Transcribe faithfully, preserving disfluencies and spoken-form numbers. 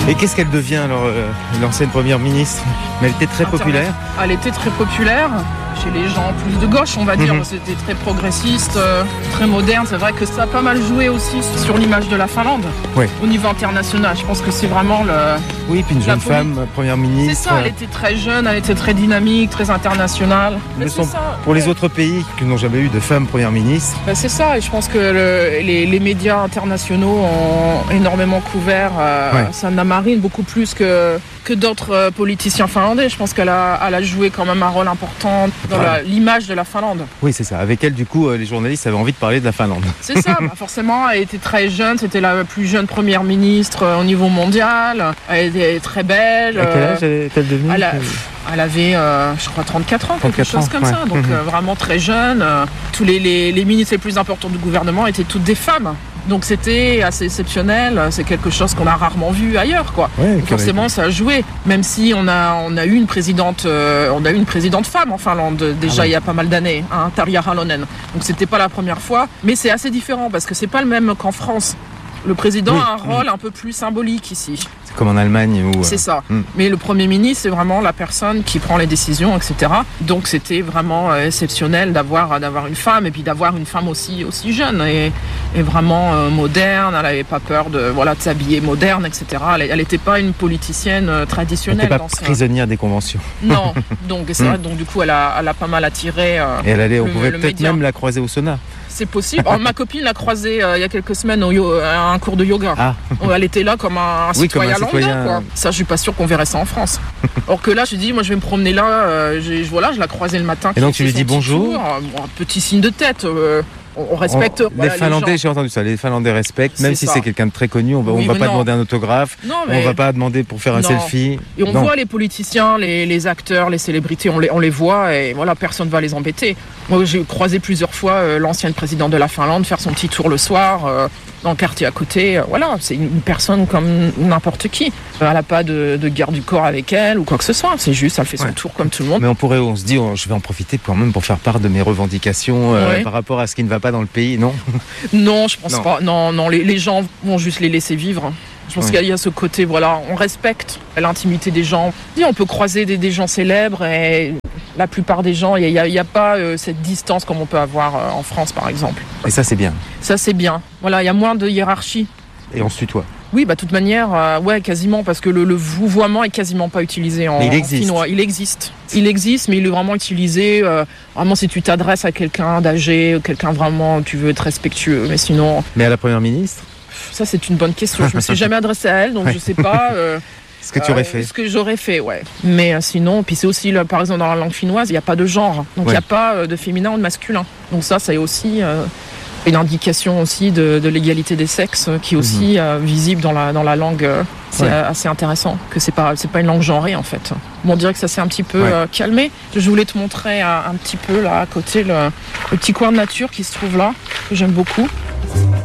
Et qu'est-ce qu'elle devient alors, euh, l'ancienne première ministre? Mais elle était très Internet. populaire. Elle était très populaire chez les gens plus de gauche, on va dire. Mhm. C'était très progressiste, euh, très moderne. C'est vrai que ça a pas mal joué aussi sur l'image de la Finlande Oui. au niveau international. Je pense que c'est vraiment le... Oui, puis une La jeune poli- femme, première ministre. C'est ça, elle était très jeune, elle était très dynamique, très internationale. Ne Mais sont- c'est ça. Pour les autres pays qui n'ont jamais eu de femme première ministre. Ben, c'est ça, et je pense que le- les, les médias internationaux ont énormément couvert euh, Ouais. Sanna Marin, beaucoup plus que, que d'autres euh, politiciens finlandais. Je pense qu'elle a, elle a joué quand même un rôle important dans Ouais. la- l'image de la Finlande. Oui, c'est ça. Avec elle, du coup, euh, les journalistes avaient envie de parler de la Finlande. C'est ça, bah, forcément, elle était très jeune, c'était la plus jeune première ministre euh, au niveau mondial. Elle était très belle. À quel euh, âge est-elle devenue? Elle, a- elle avait, euh, je crois, trente-quatre ans, quelque trente-quatre chose ans, comme ouais. ça. Donc Mhm. euh, vraiment très jeune. Euh, tous les, les, les ministres les plus importants du gouvernement étaient toutes des femmes. Donc c'était assez exceptionnel. C'est quelque chose qu'on a rarement vu ailleurs, quoi. Ouais, Donc, forcément, ça a joué. Même si on a, on a eu une présidente, euh, on a eu une présidente femme en Finlande déjà Ah ouais. il y a pas mal d'années, hein, Tarja Halonen. Donc c'était pas la première fois, mais c'est assez différent parce que c'est pas le même qu'en France. Le président Oui. a un rôle un peu plus symbolique ici. C'est comme en Allemagne où. euh, C'est ça. Mm. Mais le Premier ministre, c'est vraiment la personne qui prend les décisions, et cetera. Donc c'était vraiment euh, exceptionnel d'avoir d'avoir une femme et puis d'avoir une femme aussi aussi jeune et, et vraiment euh, moderne. Elle n'avait pas peur de voilà de s'habiller moderne, et cetera. Elle n'était pas une politicienne euh, Elle traditionnelle. n'était pas dans ce- prisonnière des conventions. Non. Donc c'est Mm. vrai. Donc du coup, elle a, elle a pas mal attiré. euh, Et elle allait, on Le- pouvait le peut-être média. même la croiser au sauna. C'est possible. Alors, ma copine l'a croisée euh, il y a quelques semaines au yo- à un cours de yoga. Ah, Oh, elle était là comme un, un Oui, comme un citoyen lambda, citoyen. quoi. Ça, je suis pas sûr qu'on verrait ça en France. Or que là, je dis, moi, je vais me promener là. euh, j'ai- voilà, je la croisais le matin. Et donc, qui tu lui fait dis son petit bonjour. tour, euh, bon, un petit signe de tête. euh, on, on respecte. On- voilà, les Finlandais, gens. j'ai entendu ça, les Finlandais respectent, même C'est si ça. c'est quelqu'un de très connu, on va, Oui, on va mais pas non. demander un autographe, Non, on mais va pas demander pour faire un Non. selfie. Et on Non. voit les politiciens, les, les acteurs, les célébrités, on les, on les voit et voilà, personne va les embêter. Moi, j'ai croisé plusieurs fois euh, l'ancienne présidente de la Finlande faire son petit tour le soir euh, dans le quartier à côté. Euh, voilà, c'est une personne comme n'importe qui. Elle n'a pas de, de garde du corps avec elle ou quoi que ce soit. C'est juste, elle fait son Ouais. tour comme tout le monde. Mais on pourrait, on se dit, oh, je vais en profiter quand même pour faire part de mes revendications euh, Ouais. par rapport à ce qui ne va pas dans le pays, non? Non, je pense Non. pas. Non, non, les, les gens vont juste les laisser vivre. Je pense Ouais. qu'il y a- il y a ce côté, voilà, on respecte l'intimité des gens. Et on peut croiser des, des gens célèbres et la plupart des gens, il n'y a, il y a pas euh, cette distance comme on peut avoir euh, en France, par exemple. Et ça, c'est bien. Ça, c'est bien. Voilà, il y a moins de hiérarchie. Et on se tutoie. Oui, bah, de toute manière, euh, ouais, quasiment, parce que le, le vouvoiement est quasiment pas utilisé en, Mais il en existe. finnois. Il existe. Il existe, mais il est vraiment utilisé, euh, vraiment, si tu t'adresses à quelqu'un d'âgé, quelqu'un vraiment, tu veux être respectueux. Mais sinon, Mais à la première ministre, ça, c'est une bonne question. Je me suis jamais adressée à elle, donc Ouais. je sais pas. euh, ce que tu aurais euh, fait. Ce que j'aurais fait, ouais. Mais euh, sinon, puis c'est aussi, là, par exemple, dans la langue finnoise, il n'y a pas de genre. Donc, il n'y a Ouais. pas euh, de féminin ou de masculin. Donc ça, c'est aussi euh, une indication aussi de, de l'égalité des sexes euh, qui est aussi euh, visible dans la, dans la langue. euh, c'est Ouais. euh, assez intéressant, que c'est pas, c'est pas une langue genrée, en fait. Bon, on dirait que ça s'est un petit peu Ouais. euh, calmé. Je voulais te montrer euh, un petit peu, là, à côté, le, le petit coin de nature qui se trouve là, que j'aime beaucoup.